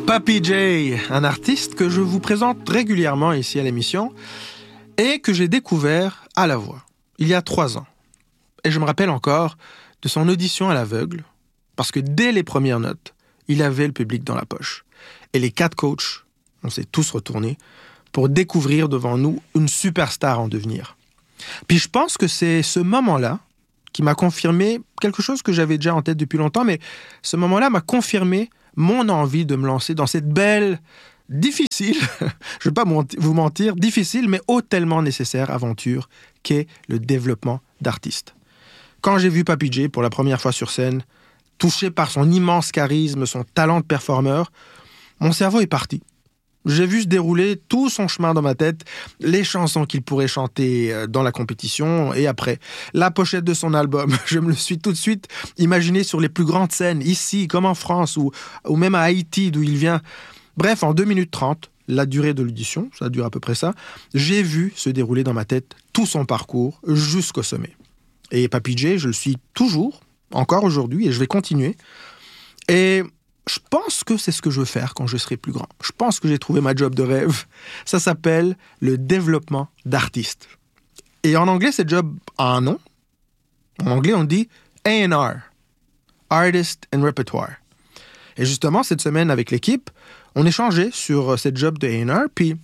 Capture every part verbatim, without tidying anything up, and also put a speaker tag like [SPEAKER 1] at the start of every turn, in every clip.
[SPEAKER 1] Papy J, un artiste que je vous présente régulièrement ici à l'émission et que j'ai découvert à la voix, il y a trois ans. Et je me rappelle encore de son audition à l'aveugle, parce que dès les premières notes, il avait le public dans la poche. Et les quatre coachs, on s'est tous retournés pour découvrir devant nous une superstar en devenir. Puis je pense que c'est ce moment-là qui m'a confirmé quelque chose que j'avais déjà en tête depuis longtemps, mais ce moment-là m'a confirmé mon envie de me lancer dans cette belle, difficile, je ne vais pas vous mentir, difficile mais ô tellement nécessaire aventure qu'est le développement d'artistes. Quand j'ai vu Papy J pour la première fois sur scène, touché par son immense charisme, son talent de performeur, mon cerveau est parti. J'ai vu se dérouler tout son chemin dans ma tête, les chansons qu'il pourrait chanter dans la compétition et après, la pochette de son album. Je me le suis tout de suite imaginé sur les plus grandes scènes, ici comme en France ou, ou même à Haïti d'où il vient. Bref, en deux minutes trente, la durée de l'audition, ça dure à peu près ça, j'ai vu se dérouler dans ma tête tout son parcours jusqu'au sommet. Et Papy J, je le suis toujours, encore aujourd'hui, et je vais continuer. Et je pense que c'est ce que je veux faire quand je serai plus grand. Je pense que j'ai trouvé ma job de rêve. Ça s'appelle le développement d'artistes. Et en anglais, cette job a un nom. En anglais, on dit A and R, Artist and Repertoire. Et justement, cette semaine, avec l'équipe, on échangeait sur cette job de A and R, puis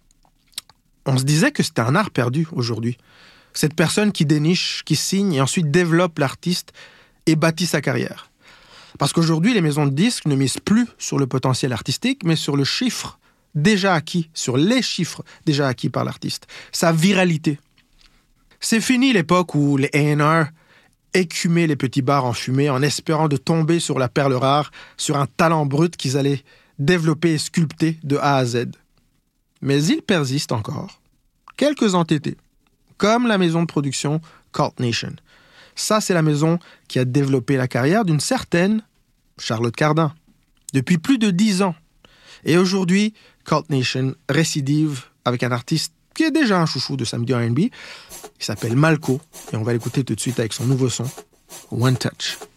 [SPEAKER 1] on se disait que c'était un art perdu aujourd'hui. Cette personne qui déniche, qui signe et ensuite développe l'artiste et bâtit sa carrière. Parce qu'aujourd'hui, les maisons de disques ne misent plus sur le potentiel artistique, mais sur le chiffre déjà acquis, sur les chiffres déjà acquis par l'artiste, sa viralité. C'est fini l'époque où les A and R écumaient les petits bars en fumée en espérant de tomber sur la perle rare, sur un talent brut qu'ils allaient développer et sculpter de A à Z. Mais il persiste encore quelques entêtés, comme la maison de production Cult Nation. Ça, c'est la maison qui a développé la carrière d'une certaine Charlotte Cardin, depuis plus de dix ans. Et aujourd'hui, Cult Nation récidive avec un artiste qui est déjà un chouchou de samedi R and B. Il s'appelle Malco, et on va l'écouter tout de suite avec son nouveau son, One Touch.